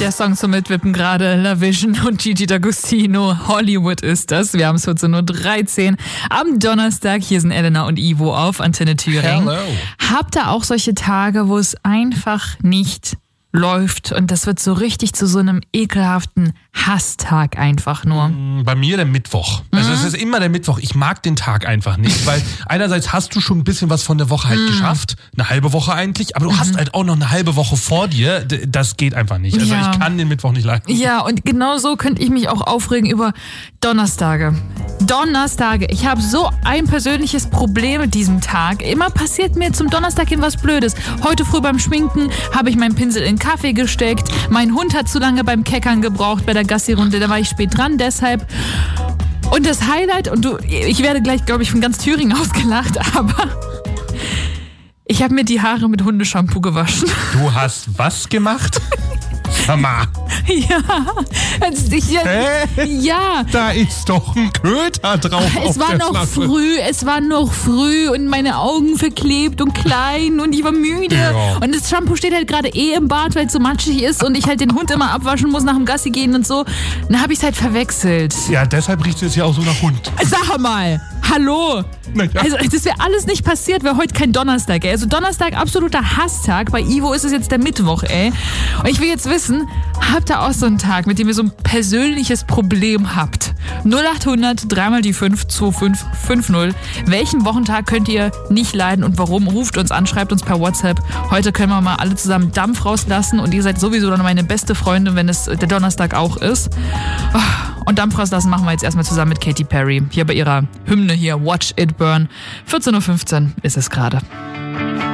Der Song zum Mitwippen gerade, La Vision und Gigi D'Agostino. Hollywood ist das. Wir haben es 14.13 Uhr am Donnerstag. Hier sind Elena und Ivo auf Antenne Thüringen. Hello. Habt ihr auch solche Tage, wo es einfach nicht läuft und das wird so richtig zu so einem ekelhaften Hasstag einfach nur? Bei mir der Mittwoch. Also es ist immer der Mittwoch. Ich mag den Tag einfach nicht, weil einerseits hast du schon ein bisschen was von der Woche halt geschafft. Eine halbe Woche eigentlich. Aber du hast halt auch noch eine halbe Woche vor dir. Das geht einfach nicht. Also Ja. ich kann den Mittwoch nicht leiden. Ja, und genau so könnte ich mich auch aufregen über Donnerstage. Ich habe so ein persönliches Problem mit diesem Tag. Immer passiert mir zum Donnerstag hin was Blödes. Heute früh beim Schminken habe ich meinen Pinsel in Kaffee gesteckt. Mein Hund hat zu lange beim Keckern gebraucht bei der Gassi-Runde. Da war ich spät dran, deshalb. Und das Highlight, ich werde gleich, glaube ich, von ganz Thüringen ausgelacht, aber ich habe mir die Haare mit Hundeshampoo gewaschen. Du hast was gemacht? Mama. Ja. Ja. Da ist doch ein Köter drauf Es war noch früh und meine Augen verklebt und klein und ich war müde. Ja. Und das Shampoo steht halt gerade im Bad, weil es so matschig ist und ich halt den Hund immer abwaschen muss nach dem Gassi gehen und so. Dann habe ich es halt verwechselt. Ja, deshalb riecht es ja auch so nach Hund. Sag mal, hallo. Na ja. Also das wäre alles nicht passiert, wäre heute kein Donnerstag, ey. Also Donnerstag, absoluter Hasstag. Bei Ivo ist es jetzt der Mittwoch, ey. Und ich will jetzt wissen, habt ihr auch so einen Tag, mit dem ihr so ein persönliches Problem habt? 0800 3 die 5 2550. Welchen Wochentag könnt ihr nicht leiden und warum? Ruft uns an, schreibt uns per WhatsApp. Heute können wir mal alle zusammen Dampf rauslassen und ihr seid sowieso dann meine beste Freundin, wenn es der Donnerstag auch ist. Und Dampf rauslassen machen wir jetzt erstmal zusammen mit Katy Perry. Hier bei ihrer Hymne hier, Watch It Burn. 14.15 Uhr ist es gerade.